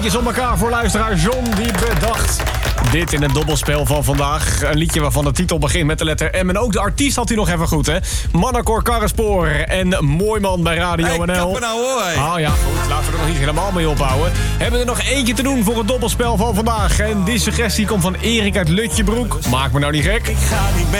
liedjes op elkaar voor luisteraar John die bedacht dit in het dobbelspel van vandaag. Een liedje waarvan de titel begint met de letter M. En ook de artiest had hij nog even goed, hè? Mannenkoor Karrespoor en Mooi Man bij Radio NL. Kappen nou hoor. Oh ja, goed. Laten we er nog niet helemaal mee ophouden. Hebben er nog eentje te doen voor het dobbelspel van vandaag. En die suggestie komt van Erik uit Lutjebroek. Maak me nou niet gek. Ik ga niet mee.